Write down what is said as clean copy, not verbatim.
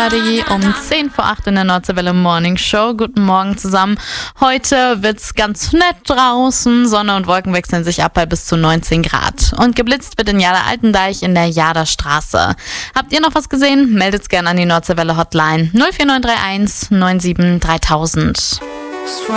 Birdie um 10 vor 8 in der Nordseewelle Morning Show. Guten Morgen zusammen. Heute wird's ganz nett draußen. Sonne und Wolken wechseln sich ab bei bis zu 19 Grad. Und geblitzt wird in Jader-Altendeich in der Jaderstraße. Habt ihr noch was gesehen? Meldet's gerne an die Nordseewelle Hotline 04931 97 3000.